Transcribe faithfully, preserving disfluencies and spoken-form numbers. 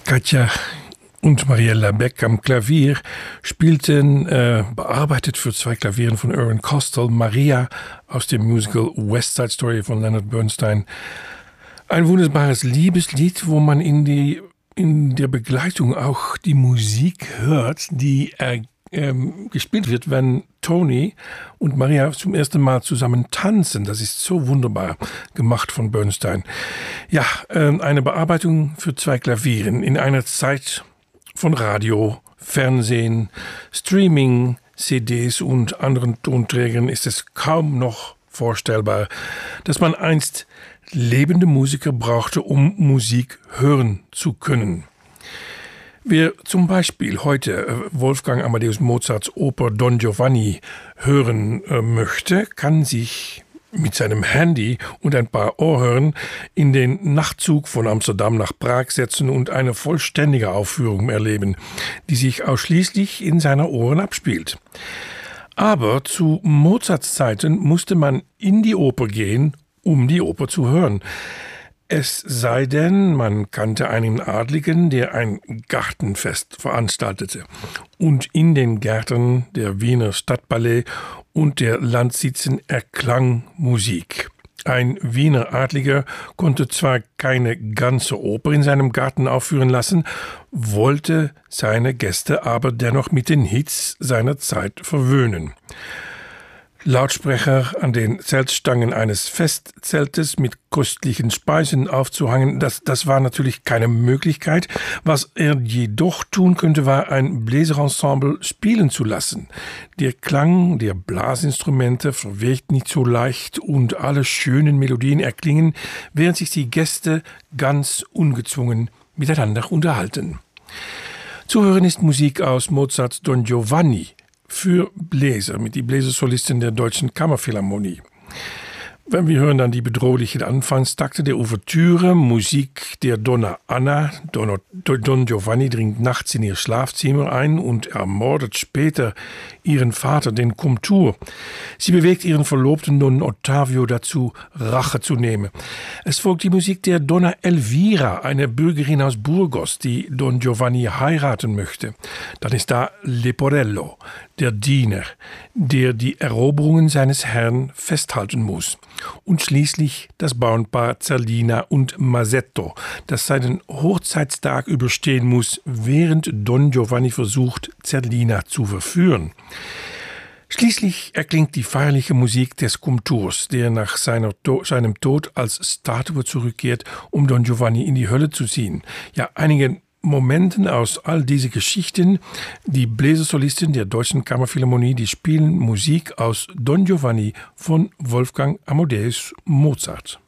Katja und Mariella Beck am Klavier spielten, äh, bearbeitet für zwei Klavieren von Irving Kostal, Maria aus dem Musical West Side Story von Leonard Bernstein. Ein wunderbares Liebeslied, wo man in, die, in der Begleitung auch die Musik hört, die äh, ähm, gespielt wird, wenn Tony und Maria zum ersten Mal zusammen tanzen. Das ist so wunderbar gemacht von Bernstein. Ja, äh, eine Bearbeitung für zwei Klavieren in einer Zeit von Radio, Fernsehen, Streaming, C Ds und anderen Tonträgern ist es kaum noch vorstellbar, dass man einst lebende Musiker brauchte, um Musik hören zu können. Wer zum Beispiel heute Wolfgang Amadeus Mozarts Oper Don Giovanni hören möchte, kann sich mit seinem Handy und ein paar Ohrhörern in den Nachtzug von Amsterdam nach Prag setzen und eine vollständige Aufführung erleben, die sich ausschließlich in seiner Ohren abspielt. Aber zu Mozarts Zeiten musste man in die Oper gehen, um die Oper zu hören. Es sei denn, man kannte einen Adligen, der ein Gartenfest veranstaltete und in den Gärten der Wiener Stadtballett und der Landsitzen erklang Musik. Ein Wiener Adliger konnte zwar keine ganze Oper in seinem Garten aufführen lassen, wollte seine Gäste aber dennoch mit den Hits seiner Zeit verwöhnen. Lautsprecher an den Zeltstangen eines Festzeltes mit köstlichen Speisen aufzuhängen, das, das war natürlich keine Möglichkeit. Was er jedoch tun könnte, war ein Bläserensemble spielen zu lassen. Der Klang der Blasinstrumente verweht nicht so leicht und alle schönen Melodien erklingen, während sich die Gäste ganz ungezwungen miteinander unterhalten. Zu hören ist Musik aus Mozarts Don Giovanni für Bläser mit die Bläsersolisten der Deutschen Kammerphilharmonie. Wenn wir hören dann die bedrohlichen Anfangstakte der Ouvertüre, Musik der Donna Anna. Don, Don Giovanni dringt nachts in ihr Schlafzimmer ein und ermordet später ihren Vater, den Komtur. Sie bewegt ihren Verlobten Don Ottavio dazu, Rache zu nehmen. Es folgt die Musik der Donna Elvira, eine Bürgerin aus Burgos, die Don Giovanni heiraten möchte. Dann ist da Leporello, der Diener, der die Eroberungen seines Herrn festhalten muss. Und schließlich das Bauernpaar Zerlina und Masetto, das seinen Hochzeitstag überstehen muss, während Don Giovanni versucht, Zerlina zu verführen. Schließlich erklingt die feierliche Musik des Komturs, der nach seiner to- seinem Tod als Statue zurückkehrt, um Don Giovanni in die Hölle zu ziehen. Ja, einige Momenten aus all diese Geschichten. Die Bläsersolisten der Deutschen Kammerphilharmonie, die spielen Musik aus Don Giovanni von Wolfgang Amadeus Mozart.